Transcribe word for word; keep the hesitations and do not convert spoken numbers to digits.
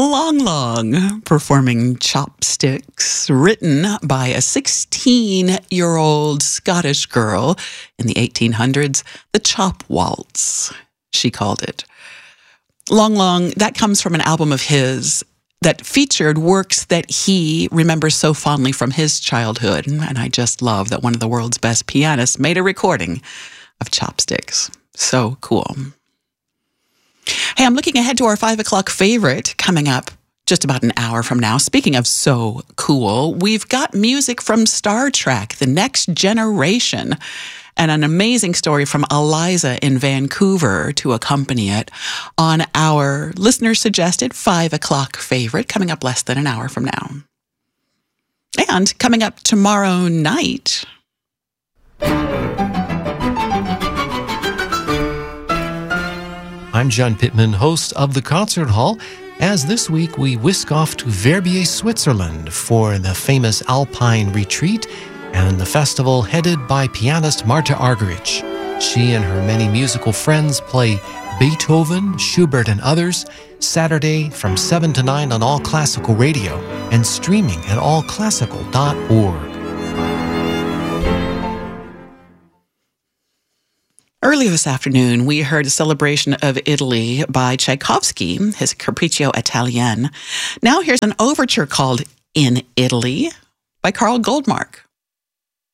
Long Long performing Chopsticks, written by a sixteen-year-old Scottish girl in the eighteen hundreds, the Chop Waltz, she called it. Long Long, that comes from an album of his that featured works that he remembers so fondly from his childhood. And I just love that one of the world's best pianists made a recording of Chopsticks. So cool. Hey, I'm looking ahead to our five o'clock favorite coming up just about an hour from now. Speaking of so cool, we've got music from Star Trek, The Next Generation, and an amazing story from Eliza in Vancouver to accompany it on our listener-suggested five o'clock favorite coming up less than an hour from now. And coming up tomorrow night... I'm John Pittman, host of The Concert Hall, as this week we whisk off to Verbier, Switzerland for the famous Alpine Retreat and the festival headed by pianist Marta Argerich. She and her many musical friends play Beethoven, Schubert, and others Saturday from seven to nine on All Classical Radio and streaming at all classical dot org. Earlier this afternoon, we heard a celebration of Italy by Tchaikovsky, his Capriccio Italien. Now here's an overture called In Italy by Carl Goldmark.